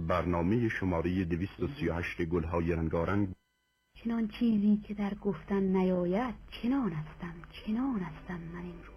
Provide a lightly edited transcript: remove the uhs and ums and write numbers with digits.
برنامه شماره 238 گلهای رنگارنگ. چنان چیزی که در گفتن نیاید چنان هستم من امروز.